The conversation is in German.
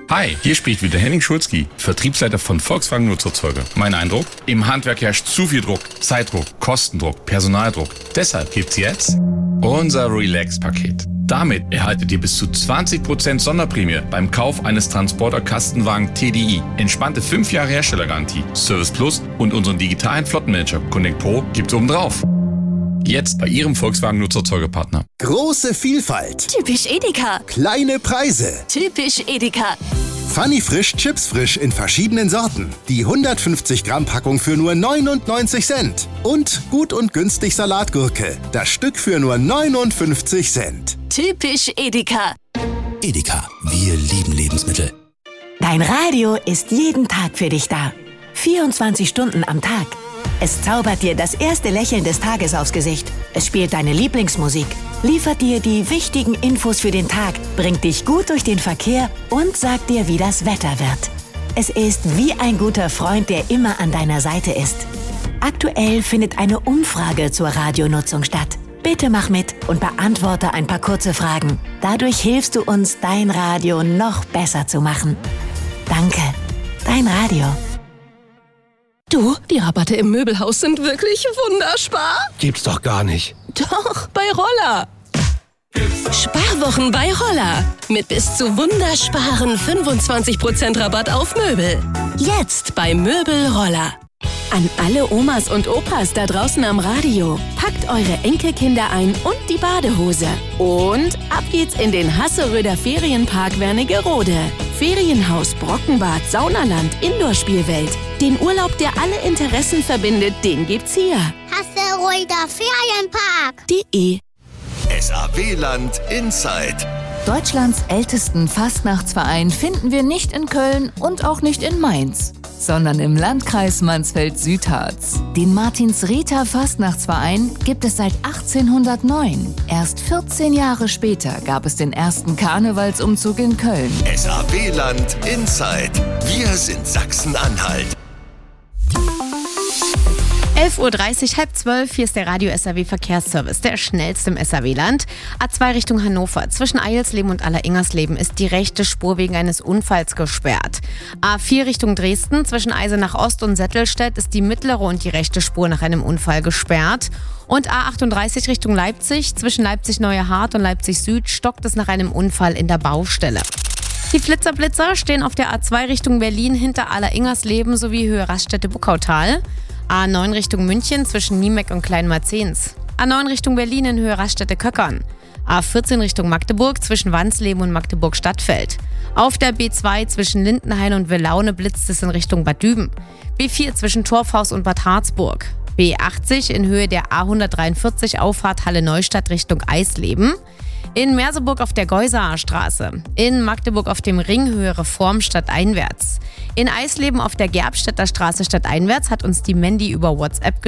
Hi, hier spricht wieder Henning Schulzki, Vertriebsleiter von Volkswagen Nutzerzeuge. Mein Eindruck? Im Handwerk herrscht zu viel Druck, Zeitdruck, Kostendruck, Personaldruck. Deshalb gibt's jetzt unser Relax-Paket. Damit erhaltet ihr bis zu 20% Sonderprämie beim Kauf eines Transporter-Kastenwagen TDI. Entspannte 5 Jahre Herstellergarantie, Service Plus und unseren digitalen Flottenmanager Connect Pro gibt's obendrauf. Jetzt bei Ihrem Volkswagen Nutzerzeugepartner. Große Vielfalt. Typisch Edeka. Kleine Preise. Typisch Edeka. Funny Frisch, Chips frisch in verschiedenen Sorten. Die 150 Gramm Packung für nur 99 Cent. Und gut und günstig Salatgurke. Das Stück für nur 59 Cent. Typisch Edeka. Edeka, wir lieben Lebensmittel. Dein Radio ist jeden Tag für dich da. 24 Stunden am Tag. Es zaubert dir das erste Lächeln des Tages aufs Gesicht. Es spielt deine Lieblingsmusik, liefert dir die wichtigen Infos für den Tag, bringt dich gut durch den Verkehr und sagt dir, wie das Wetter wird. Es ist wie ein guter Freund, der immer an deiner Seite ist. Aktuell findet eine Umfrage zur Radionutzung statt. Bitte mach mit und beantworte ein paar kurze Fragen. Dadurch hilfst du uns, dein Radio noch besser zu machen. Danke, dein Radio. Du, die Rabatte im Möbelhaus sind wirklich wunderbar. Gibt's doch gar nicht. Doch, bei Roller. Sparwochen bei Roller. Mit bis zu wundersparen 25% Rabatt auf Möbel. Jetzt bei Möbel Roller. An alle Omas und Opas da draußen am Radio. Packt eure Enkelkinder ein und die Badehose. Und ab geht's in den Hasseröder Ferienpark Wernigerode. Ferienhaus, Brockenbad, Saunaland, Indoor-Spielwelt. Den Urlaub, der alle Interessen verbindet, den gibt's hier. Hasseröder Ferienpark.de SAW-Land Inside. Deutschlands ältesten Fastnachtsverein finden wir nicht in Köln und auch nicht in Mainz, sondern im Landkreis Mansfeld-Südharz. Den Martins-Rita Fastnachtsverein gibt es seit 1809. Erst 14 Jahre später gab es den ersten Karnevalsumzug in Köln. SAW-Land Inside. Wir sind Sachsen-Anhalt. 11:30 Uhr, 11:30, hier ist der Radio SAW Verkehrsservice, der schnellste im SAW-Land. A2 Richtung Hannover. Zwischen Eilsleben und Alleringersleben ist die rechte Spur wegen eines Unfalls gesperrt. A4 Richtung Dresden. Zwischen Eisenach Ost und Settelstedt ist die mittlere und die rechte Spur nach einem Unfall gesperrt. Und A38 Richtung Leipzig. Zwischen Leipzig-Neuerhardt und Leipzig Süd stockt es nach einem Unfall in der Baustelle. Die Flitzer stehen auf der A2 Richtung Berlin hinter Alleringersleben sowie Höhe Raststätte-Buckautal. A9 Richtung München zwischen Niemeck und Kleinmarzens. A9 Richtung Berlin in Höhe Raststätte-Köckern. A14 Richtung Magdeburg zwischen Wansleben und Magdeburg-Stadtfeld. Auf der B2 zwischen Lindenhain und Willaune blitzt es in Richtung Bad Düben. B4 zwischen Torfhaus und Bad Harzburg. B80 in Höhe der A143 Auffahrt Halle-Neustadt Richtung Eisleben. In Merseburg auf der Geusaer Straße. In Magdeburg auf dem Ring Höhe Reform stadteinwärts. In Eisleben auf der Gerbstädter Straße stadteinwärts hat uns die Mandy über WhatsApp